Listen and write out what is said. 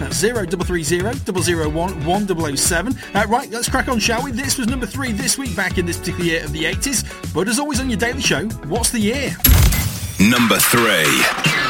That's 0330 001 1007. Right, let's crack on, shall we? This was number 3 this week, back in this particular year of the 80s. But as always on your daily show, what's the year? Number 3.